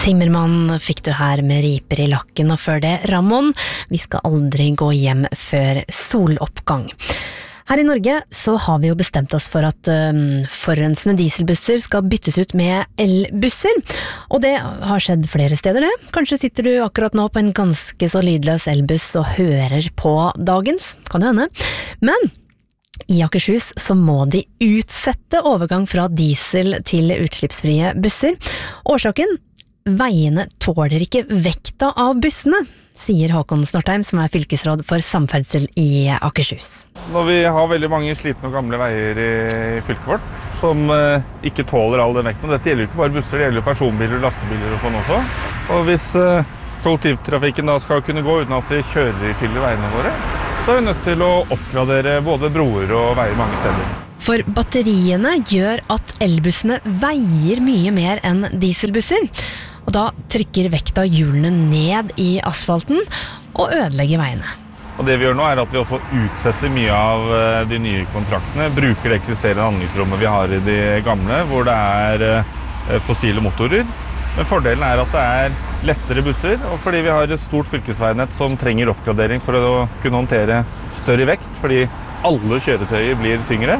Timmermann fikk du her med riper I lakken, og før det Ramon. Vi skal aldri gå hjem før soloppgang. Her I Norge så har vi jo bestemt oss for at forurensende dieselbusser skal byttes ut med elbusser, og det har skjedd flere steder det. Kanskje sitter du akkurat nå på en ganske så lydløs elbuss og hører på dagens, kan det hende. Men I Akershus så må de utsette overgang fra diesel til utslippsfrie busser. Årsaken? Veiene tåler ikke vekta av bussene, sier Håkon Snortheim, som fylkesråd for samferdsel I Akershus. Når vi har veldig mange slitne og gamle veier I fylket vårt, som ikke tåler all den vekten, og dette gjelder jo ikke bare busser, det gjelder jo personbiler, lastebiler og sånn også. Og hvis kollektivtrafikken da skal kunne gå uten at vi kjører I fylle veiene våre, så vi nødt til å oppgradere både broer og veier mange steder. For batteriene gjør at elbussene veier mye mer enn dieselbusser, og da trykker vekta hjulene ned I asfalten og ødelegger veiene. Og det vi gjør nå at vi også utsetter mye av de nye kontraktene, bruker det eksisterende handlingsrommet vi har I de gamle, hvor det fossile motorer. Men fordelen at det lettere busser, og fordi vi har et stort fylkesveinett som trenger oppgradering for å kunne håndtere større vekt, fordi alle kjøretøyer blir tyngre,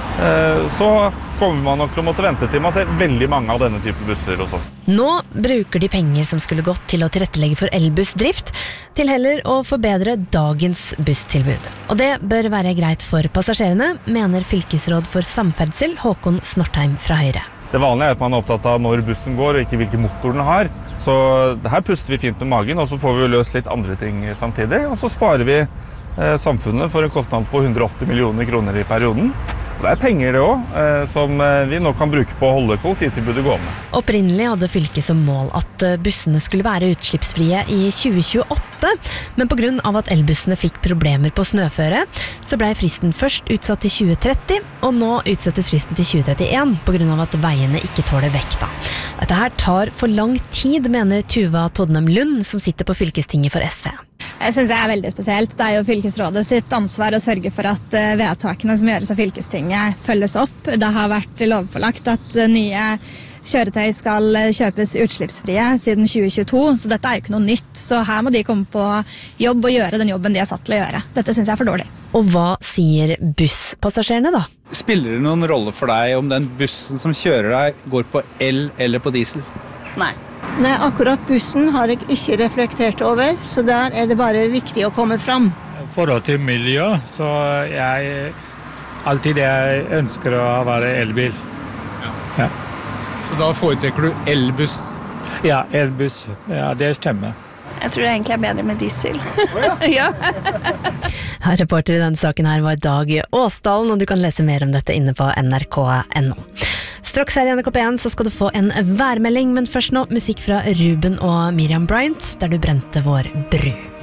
så kommer man nok til å måtte vente til man ser veldig mange av denne type busser hos oss. Nå bruker de penger som skulle gått til å tilrettelegge for elbussdrift, til heller å forbedre dagens busstilbud. Og det bør være greit for passasjerene, mener fylkesråd for samferdsel Håkon Snortheim fra Høyre. Det vanlige at man opptatt av når bussen går, og ikke hvilken motor den har. Så her puster vi fint med magen, og så får vi løst litt andre ting samtidig, og så sparer vi samfunnet for en kostnad på 180 millioner kroner I perioden. Det penger det også, som vi nå kan bruke på å holde kollektivtilbudet gående. Opprinnelig hadde fylket som mål at bussene skulle være utslippsfrie I 2028, men på grunn av at elbussene fikk problemer på snøføre, så ble fristen først utsatt til 2030, og nå utsettes fristen til 2031 på grunn av at veiene ikke tåler vekta. Dette her tar for lang tid, mener Tuva Todnem Lund, som sitter på fylkestinget for SV. Jeg synes det veldig spesielt. Det jo fylkesrådet sitt ansvar å sørge for at vedtakene som gjøres av fylkestinget følges opp. Det har vært lovpålagt at nye kjøretøy skal kjøpes utslippsfrie siden 2022, så dette jo ikke noe nytt. Så her må de komme på jobb og gjøre den jobben de satt til å gjøre. Dette synes jeg for dårlig. Og hva sier busspassasjerene da? Spiller det noen rolle for deg om den bussen som kjører deg går på el eller på diesel? Nei. Nei, akkurat bussen har jeg ikke reflektert over, så der det bare viktig å komme fram. Forhold til miljø, så alltid jeg ønsker å være elbil. Ja. Så da foretrekker du elbuss? Ja, elbuss. Ja, det stemmer. Jeg tror det egentlig bedre med diesel. Ja. Reporter I denne saken her var Dag Åsdalen, og du kan lese mer om dette inne på nrk.no. Straks her I NRK1 så skal du få en værmelding, men først nå musikk fra Ruben og Miriam Bryant, der du brente vår bru.